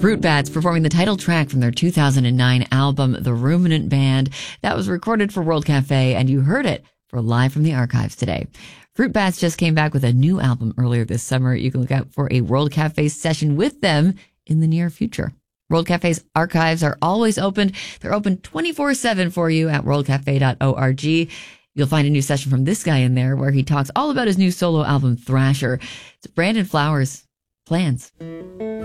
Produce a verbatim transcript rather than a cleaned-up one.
Fruit Bats performing the title track from their two thousand nine album, The Ruminant Band. That was recorded for World Cafe, and you heard it for Live from the Archives today. Fruit Bats just came back with a new album earlier this summer. You can look out for a World Cafe session with them in the near future. World Cafe's archives are always open. They're open twenty-four seven for you at world cafe dot org. You'll find a new session from this guy in there where he talks all about his new solo album, Thrasher. It's Brandon Flowers. Plans.